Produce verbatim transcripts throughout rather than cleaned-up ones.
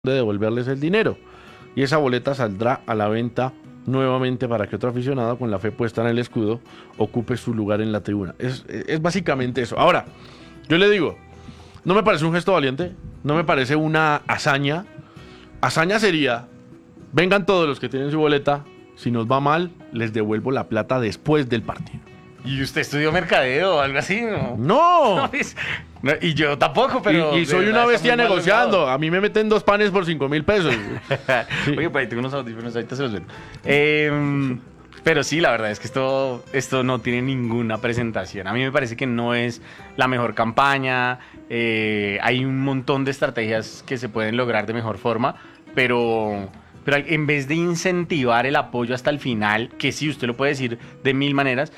de devolverles el dinero y esa boleta saldrá a la venta nuevamente para que otro aficionado con la fe puesta en el escudo ocupe su lugar en la tribuna. Es, es básicamente eso. Ahora, yo le digo, no me parece un gesto valiente, no me parece una hazaña. Hazaña sería, vengan todos los que tienen su boleta, si nos va mal, les devuelvo la plata después del partido. ¿Y usted estudió mercadeo o algo así? No. ¡No! No, es- no, y yo tampoco, pero... y, y soy de una verdad, bestia está muy mal negociando. logrado. A mí me meten dos panes por cinco mil pesos. Sí. Oye, pues ahí tengo unos audífonos, ahorita se los ven. Eh, pero sí, la verdad es que esto, esto no tiene ninguna presentación. A mí me parece que no es la mejor campaña. Eh, hay un montón de estrategias que se pueden lograr de mejor forma, pero... Pero en vez de incentivar el apoyo hasta el final, que sí, usted lo puede decir de mil maneras,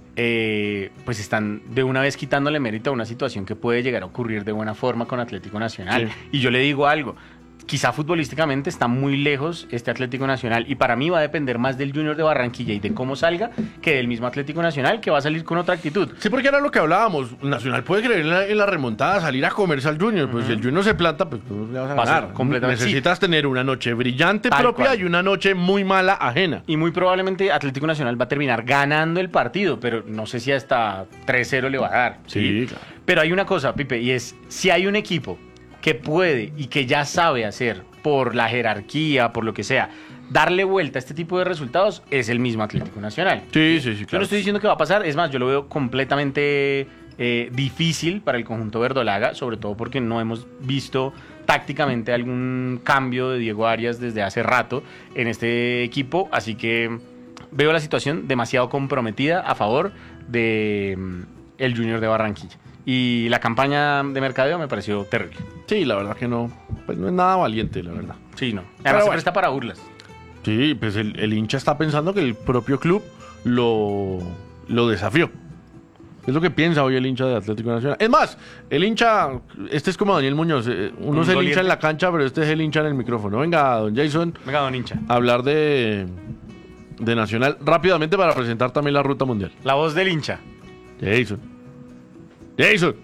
eh, pues están de una vez quitándole mérito a una situación que puede llegar a ocurrir de buena forma con Atlético Nacional. Sí. Y yo le digo algo, quizá futbolísticamente está muy lejos este Atlético Nacional y para mí va a depender más del Junior de Barranquilla y de cómo salga que del mismo Atlético Nacional, que va a salir con otra actitud. Sí, porque era lo que hablábamos. Nacional puede creer en la, en la remontada, salir a comerse al Junior. Pues si el Junior se planta, pues tú le vas a Va a ser ganar. completamente- Necesitas tener una noche brillante Tal propia cual. y una noche muy mala ajena. Y muy probablemente Atlético Nacional va a terminar ganando el partido, pero no sé si hasta tres cero le va a dar. Sí, claro. Pero hay una cosa, Pipe, y es, si hay un equipo que puede y que ya sabe hacer, por la jerarquía, por lo que sea, darle vuelta a este tipo de resultados, es el mismo Atlético Nacional. Sí, sí, sí, Yo claro. no estoy diciendo que va a pasar, es más, yo lo veo completamente eh, difícil para el conjunto verdolaga, sobre todo porque no hemos visto tácticamente algún cambio de Diego Arias desde hace rato en este equipo, así que veo la situación demasiado comprometida a favor de mm, el Junior de Barranquilla. Y la campaña de mercadeo me pareció terrible. Sí, la verdad que no. Pues no es nada valiente, la verdad. Sí, no. Además Pero se bueno. presta para burlas. Sí, pues el, el hincha está pensando que el propio club lo, lo desafió. Es lo que piensa hoy el hincha de Atlético Nacional. Es más, el hincha, este es como Daniel Muñoz. eh, Uno Un es el doliente. hincha en la cancha, pero este es el hincha en el micrófono. Venga, don Jason, Venga, don hincha. a hablar de, de Nacional rápidamente para presentar también la ruta mundial. La voz del hincha. Jason. Jason.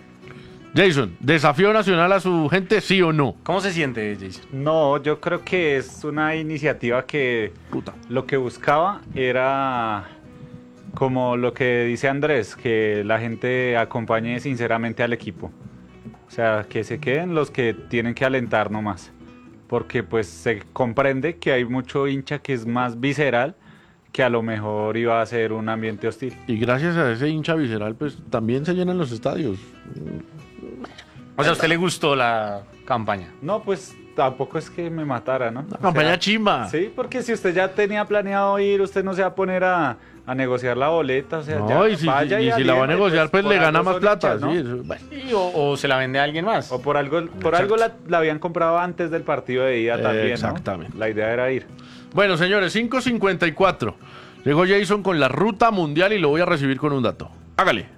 Jason, ¿desafío Nacional a su gente, sí o no? ¿Cómo se siente, Jason? No, yo creo que es una iniciativa que Puta. lo que buscaba era como lo que dice Andrés, que la gente acompañe sinceramente al equipo. O sea, que se queden los que tienen que alentar nomás. Porque pues se comprende que hay mucho hincha que es más visceral, que a lo mejor iba a ser un ambiente hostil. Y gracias a ese hincha visceral, pues también se llenan los estadios. O sea, ¿a usted le gustó la campaña? No, pues tampoco es que me matara, ¿no? Una O campaña sea, chimba. Sí, porque si usted ya tenía planeado ir, usted no se va a poner a, a negociar la boleta, o sea, No, ya y si, vaya y si la va a aliene, negociar, pues, por le gana algo más son plata. hinchas, ¿no? Sí, eso, bueno. Sí, o, o se la vende a alguien más. O por algo, por Exacto. algo la, la habían comprado antes del partido de ida también, ¿no? Exactamente. La idea era ir. Bueno, señores, cinco cincuenta y cuatro. Llegó Jason con la ruta mundial y lo voy a recibir con un dato. Hágale.